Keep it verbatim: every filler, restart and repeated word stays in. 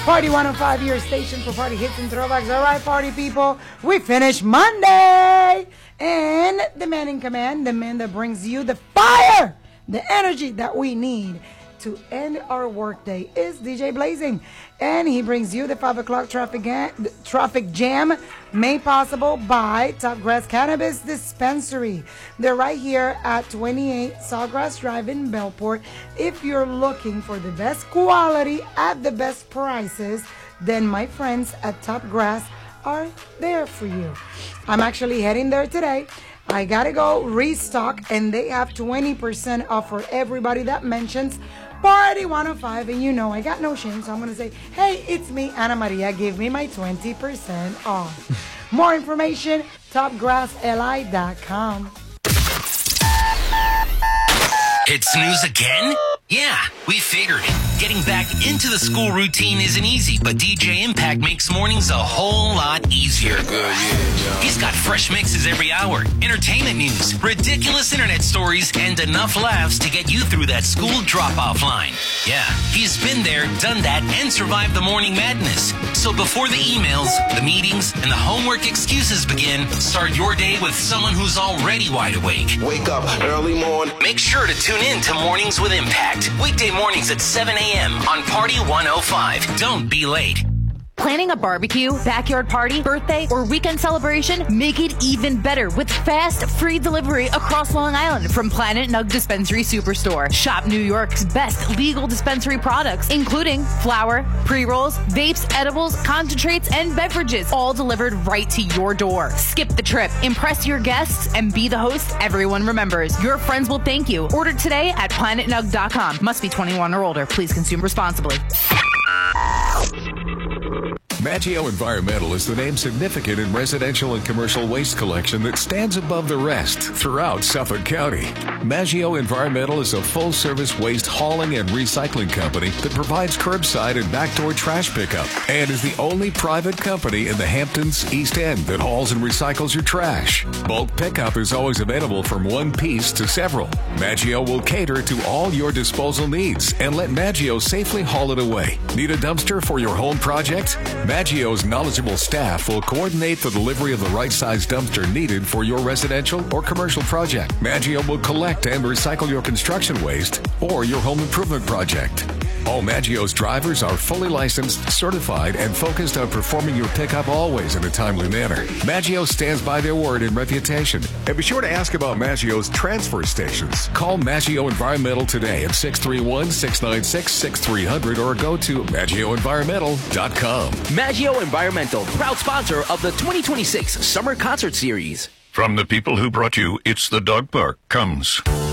Party one oh five, your station for party hits and throwbacks. All right, party people, we finished Monday. And the man in command, the man that brings you the fire, the energy that we need to end our workday is D J Blazing. And he brings you the five o'clock traffic, ga- traffic jam made possible by Top Grass Cannabis Dispensary. They're right here at twenty-eight Sawgrass Drive in Bellport. If you're looking for the best quality at the best prices, then my friends at Top Grass are there for you. I'm actually heading there today. I gotta go restock, and they have twenty percent off for everybody that mentions Party one oh five, and you know I got no shame, so I'm gonna say, hey, it's me, Ana Maria, give me my twenty percent off. More information, top grass L I dot com. Hit snooze again? Yeah, we figured. Getting back into the school routine isn't easy, but D J Impact makes mornings a whole lot easier. Good, yeah, He's got fresh mixes every hour, entertainment news, ridiculous internet stories, and enough laughs to get you through that school drop-off line. Yeah, he's been there, done that, and survived the morning madness. So before the emails, the meetings, and the homework excuses begin, start your day with someone who's already wide awake. Wake up early morning. Make sure to tune in to Mornings with Impact. Weekday mornings at seven a.m. on Party one oh five. Don't be late. Planning a barbecue, backyard party, birthday, or weekend celebration? Make it even better with fast, free delivery across Long Island from Planet Nug Dispensary Superstore. Shop New York's best legal dispensary products, including flour, pre-rolls, vapes, edibles, concentrates, and beverages, all delivered right to your door. Skip the trip, impress your guests, and be the host everyone remembers. Your friends will thank you. Order today at planet nug dot com. Must be twenty-one or older. Please consume responsibly. Maggio Environmental is the name significant in residential and commercial waste collection that stands above the rest throughout Suffolk County. Maggio Environmental is a full-service waste hauling and recycling company that provides curbside and backdoor trash pickup and is the only private company in the Hamptons East End that hauls and recycles your trash. Bulk pickup is always available from one piece to several. Maggio will cater to all your disposal needs and let Maggio safely haul it away. Need a dumpster for your home project? Maggio's knowledgeable staff will coordinate the delivery of the right size dumpster needed for your residential or commercial project. Maggio will collect and recycle your construction waste or your home improvement project. All Maggio's drivers are fully licensed, certified, and focused on performing your pickup always in a timely manner. Maggio stands by their word and reputation. And be sure to ask about Maggio's transfer stations. Call Maggio Environmental today at six three one, six nine six, six three zero zero or go to maggio environmental dot com. Maggio Environmental, proud sponsor of the twenty twenty-six Summer Concert Series. From the people who brought you It's the Dog Park comes